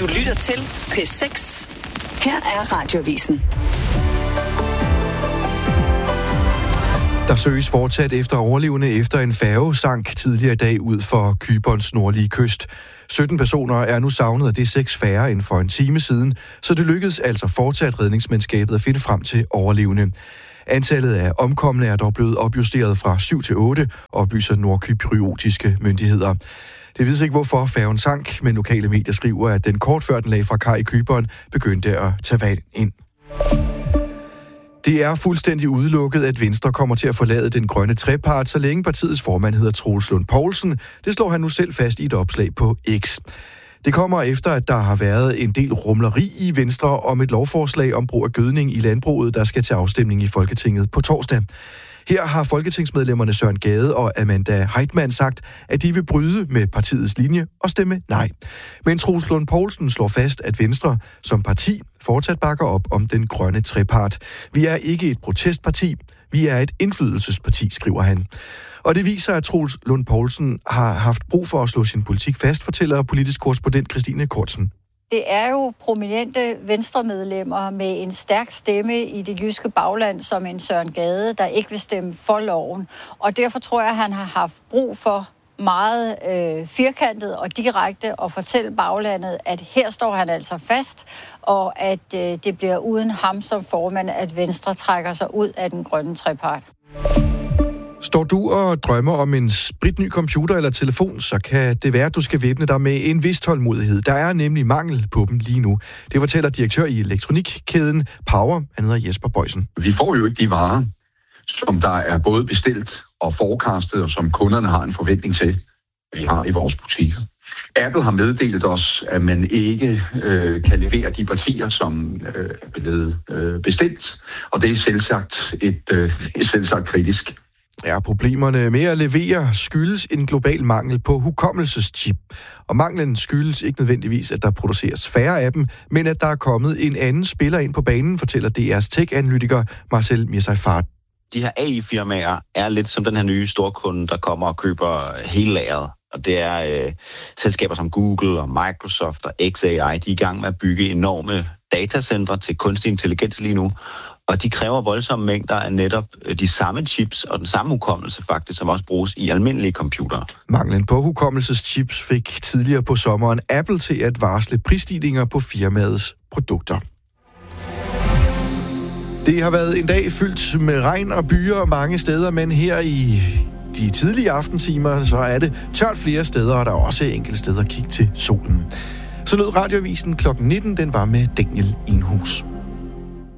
Du lytter til P6. Her er Radioavisen. Der søges fortsat efter overlevende efter en færge sank tidligere i dag ud for Cyperns nordlige kyst. 17 personer er nu savnet, og det er 6 færre end for en time siden, så det lykkedes altså fortsat redningsmandskabet at finde frem til overlevende. Antallet af omkomne er dog blevet opjusteret fra 7 til 8, oplyser nordkypriotiske myndigheder. Det vides ikke, hvorfor færgen sank, men lokale medier skriver, at den kort før den lagde fra kaj i Cypern begyndte at tage vand ind. Det er fuldstændig udelukket, at Venstre kommer til at forlade den grønne trepart, så længe partiets formand hedder Troels Lund Poulsen. Det slår han nu selv fast i et opslag på X. Det kommer efter, at der har været en del rumleri i Venstre om et lovforslag om brug af gødning i landbruget, der skal til afstemning i Folketinget på torsdag. Her har folketingsmedlemmerne Søren Gade og Amanda Heitmann sagt, at de vil bryde med partiets linje og stemme nej. Men Troels Lund Poulsen slår fast, at Venstre som parti fortsat bakker op om den grønne trepart. Vi er ikke et protestparti, vi er et indflydelsesparti, skriver han. Og det viser, at Troels Lund Poulsen har haft brug for at slå sin politik fast, fortæller politisk korrespondent Christine Kortsen. Det er jo prominente venstremedlemmer med en stærk stemme i det jyske bagland, som en Søren Gade, der ikke vil stemme for loven. Og derfor tror jeg, at han har haft brug for meget firkantet og direkte at fortælle baglandet, at her står han altså fast, og at det bliver uden ham som formand, at Venstre trækker sig ud af den grønne trepart. Står du og drømmer om en spritny computer eller telefon, så kan det være, at du skal væbne dig med en vis tålmodighed. Der er nemlig mangel på dem lige nu. Det fortæller direktør i elektronikkæden Power, han hedder Jesper Bøjsen. Vi får jo ikke de varer, som der er både bestilt og forecastet, og som kunderne har en forventning til, vi har i vores butikker. Apple har meddelt os, at man ikke kan levere de partier, som er blevet bestilt, og det er selvsagt kritisk. Ja, problemerne med at levere skyldes en global mangel på hukommelseschip. Og manglen skyldes ikke nødvendigvis, at der produceres færre af dem, men at der er kommet en anden spiller ind på banen, fortæller DR's tech-analytiker Marcel Mirzai-Fard. De her AI-firmaer er lidt som den her nye storkunde, der kommer og køber hele lageret. Og det er selskaber som Google og Microsoft og XAI, de er i gang med at bygge enorme datacentre til kunstig intelligens lige nu. Og de kræver voldsomme mængder af netop de samme chips og den samme hukommelse faktisk, som også bruges i almindelige computere. Manglen på hukommelseschips fik tidligere på sommeren Apple til at varsle prisstigninger på firmaets produkter. Det har været en dag fyldt med regn og byer mange steder, men her i de tidlige aftentimer, så er det tørt flere steder, og der er også enkelte steder at kigge til solen. Så lød Radioavisen kl. 19, den var med Daniel Enhus.